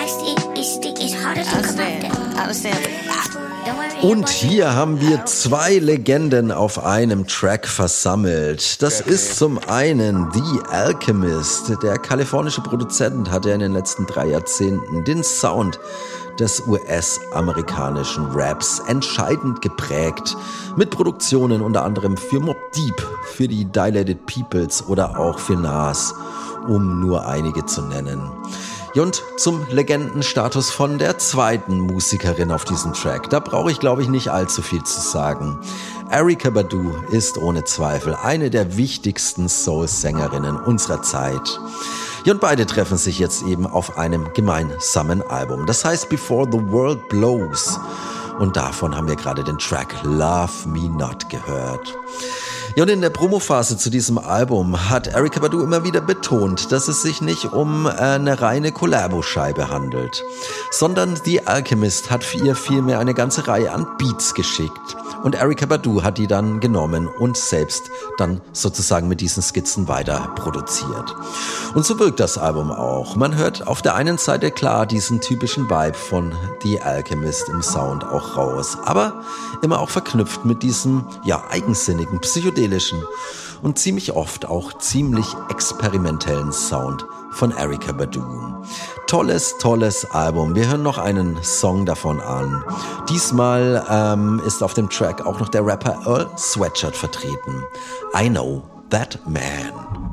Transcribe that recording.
Und hier haben wir zwei Legenden auf einem Track versammelt. Das ist zum einen The Alchemist. Der kalifornische Produzent hat ja in den letzten 3 Jahrzehnten den Sound des US-amerikanischen Raps entscheidend geprägt. Mit Produktionen unter anderem für Mobb Deep, für die Dilated Peoples oder auch für Nas, um nur einige zu nennen. Und zum Legendenstatus von der zweiten Musikerin auf diesem Track. Da brauche ich, glaube ich, nicht allzu viel zu sagen. Erykah Badu ist ohne Zweifel eine der wichtigsten Soul-Sängerinnen unserer Zeit. Und beide treffen sich jetzt eben auf einem gemeinsamen Album. Das heißt Before the World Blows. Und davon haben wir gerade den Track Love Me Not gehört. Ja, und in der Promophase zu diesem Album hat Erykah Badu immer wieder betont, dass es sich nicht um eine reine Collabo-Scheibe handelt, sondern The Alchemist hat für ihr vielmehr eine ganze Reihe an Beats geschickt. Und Erykah Badu hat die dann genommen und selbst dann sozusagen mit diesen Skizzen weiter produziert. Und so wirkt das Album auch. Man hört auf der einen Seite klar diesen typischen Vibe von The Alchemist im Sound auch raus, aber immer auch verknüpft mit diesem, ja, eigensinnigen, psychedelischen und ziemlich oft auch ziemlich experimentellen Sound von Erykah Badu. Tolles Album. Wir hören noch einen Song davon an. Diesmal ist auf dem Track auch noch der Rapper Earl Sweatshirt vertreten. I Know That Man.